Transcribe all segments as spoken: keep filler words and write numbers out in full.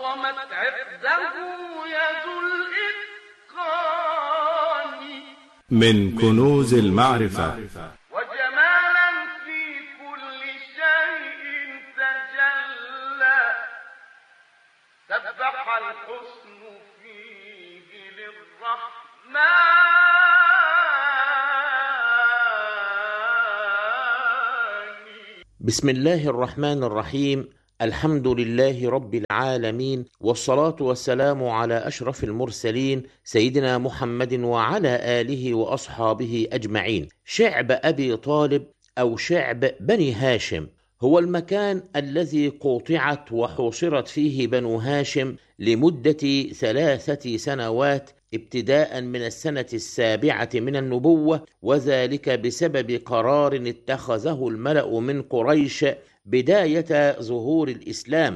عظمت عقده يد الإتقان من كنوز المعرفة وجمالا في كل شيء تجلى سبح الحسن فيه للرحمن. بسم الله الرحمن الرحيم. الحمد لله رب العالمين، والصلاة والسلام على أشرف المرسلين سيدنا محمد وعلى آله وأصحابه أجمعين. شعب أبي طالب أو شعب بني هاشم هو المكان الذي قوطعت وحوصرت فيه بنو هاشم لمدة ثلاثة سنوات ابتداء من السنة السابعة من النبوة، وذلك بسبب قرار اتخذه الملأ من قريش بداية ظهور الإسلام،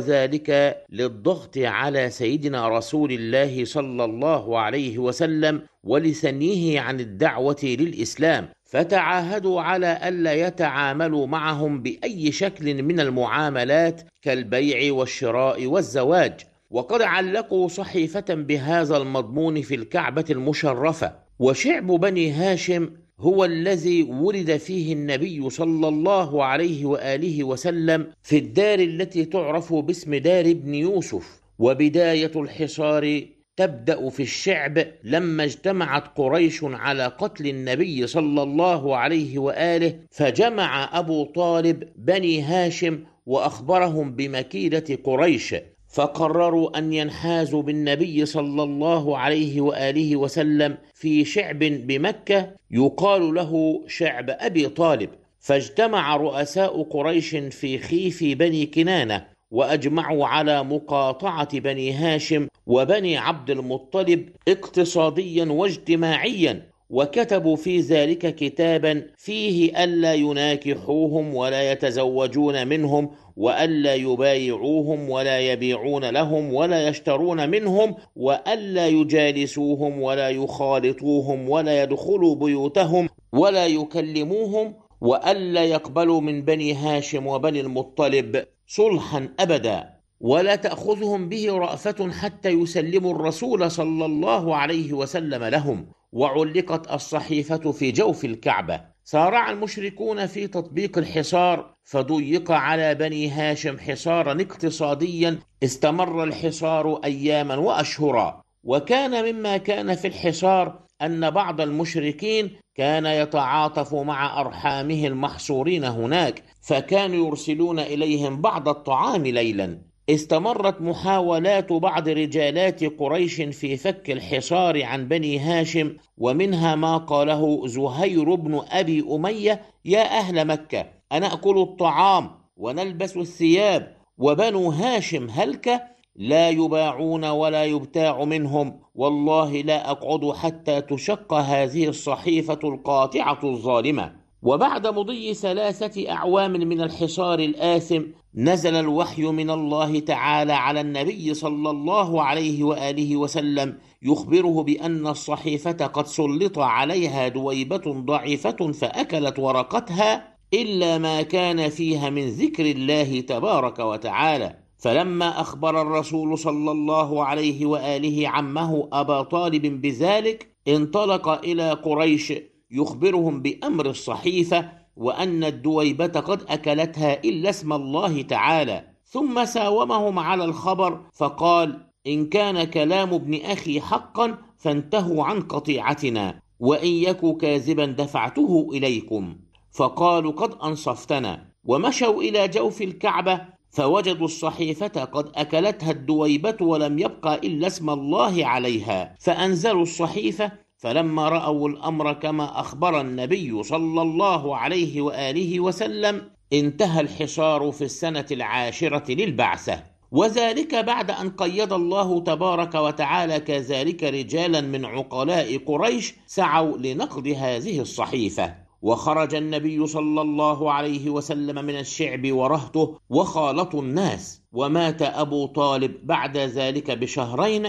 وذلك للضغط على سيدنا رسول الله صلى الله عليه وسلم ولثنيه عن الدعوة للإسلام، فتعاهدوا على ألا يتعاملوا معهم بأي شكل من المعاملات كالبيع والشراء والزواج. وقد علقوا صحيفة بهذا المضمون في الكعبة المشرفة. وشعب بني هاشم هو الذي ولد فيه النبي صلى الله عليه وآله وسلم في الدار التي تعرف باسم دار ابن يوسف. وبداية الحصار تبدأ في الشعب لما اجتمعت قريش على قتل النبي صلى الله عليه وآله، فجمع أبو طالب بني هاشم وأخبرهم بمكيدة قريش، فقرروا أن ينحازوا بالنبي صلى الله عليه وآله وسلم في شعب بمكة يقال له شعب أبي طالب. فاجتمع رؤساء قريش في خيف بني كنانة وأجمعوا على مقاطعة بني هاشم وبني عبد المطلب اقتصاديا واجتماعيا، وكتبوا في ذلك كتابا فيه ألا يناكحوهم ولا يتزوجون منهم، وألا يبايعوهم ولا يبيعون لهم ولا يشترون منهم، وألا يجالسوهم ولا يخالطوهم ولا يدخلوا بيوتهم ولا يكلموهم، وألا يقبلوا من بني هاشم وبني المطلب صلحا أبدا، ولا تأخذهم به رأفة حتى يسلموا الرسول صلى الله عليه وسلم لهم. وعلقت الصحيفة في جوف الكعبة. سارع المشركون في تطبيق الحصار، فضيق على بني هاشم حصارا اقتصاديا استمر الحصار أياما وأشهرا. وكان مما كان في الحصار أن بعض المشركين كان يتعاطف مع أرحامه المحصورين هناك، فكانوا يرسلون إليهم بعض الطعام ليلا. استمرت محاولات بعض رجالات قريش في فك الحصار عن بني هاشم، ومنها ما قاله زهير بن أبي أمية: يا أهل مكة، أنأكل الطعام ونلبس الثياب، وبنو هاشم هلك لا يباعون ولا يبتاع منهم، والله لا أقعد حتى تشق هذه الصحيفة القاطعة الظالمة. وبعد مضي ثلاثة أعوام من الحصار الآثم نزل الوحي من الله تعالى على النبي صلى الله عليه وآله وسلم يخبره بأن الصحيفة قد سلط عليها دويبة ضعيفة فأكلت ورقتها إلا ما كان فيها من ذكر الله تبارك وتعالى. فلما أخبر الرسول صلى الله عليه وآله عمه أبا طالب بذلك انطلق إلى قريش يخبرهم بأمر الصحيفة وأن الدويبة قد أكلتها إلا اسم الله تعالى، ثم ساومهم على الخبر فقال: إن كان كلام ابن أخي حقا فانتهوا عن قطيعتنا، وإن يك كاذبا دفعته إليكم. فقالوا: قد أنصفتنا. ومشوا إلى جوف الكعبة فوجدوا الصحيفة قد أكلتها الدويبة ولم يبقى إلا اسم الله عليها، فأنزلوا الصحيفة. فلما رأوا الأمر كما أخبر النبي صلى الله عليه وآله وسلم انتهى الحصار في السنة العاشرة للبعثة، وذلك بعد أن قيد الله تبارك وتعالى كذلك رجالا من عقلاء قريش سعوا لنقض هذه الصحيفة. وخرج النبي صلى الله عليه وسلم من الشعب ورهته وخالطوا الناس، ومات أبو طالب بعد ذلك بشهرين،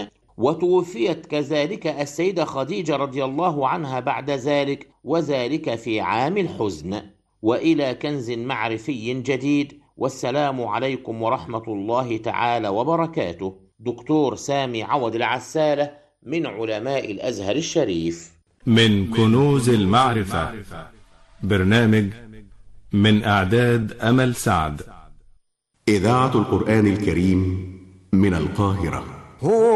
وتوفيت كذلك السيدة خديجة رضي الله عنها بعد ذلك، وذلك في عام الحزن. وإلى كنز معرفي جديد، والسلام عليكم ورحمة الله تعالى وبركاته. دكتور سامي عوض العسالة من علماء الأزهر الشريف. من كنوز المعرفة، برنامج من إعداد أمل سعد. إذاعة القرآن الكريم من القاهرة.